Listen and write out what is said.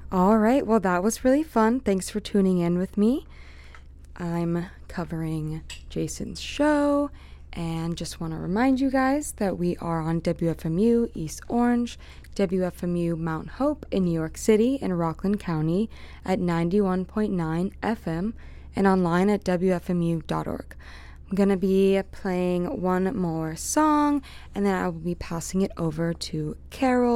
All right, well, that was really fun. Thanks for tuning in with me. I'm covering Jason's show, and just want to remind you guys that we are on WFMU East Orange, WFMU Mount Hope in New York City and Rockland County at 91.9 FM and online at WFMU.org. I'm going to be playing one more song, and then I will be passing it over to Carol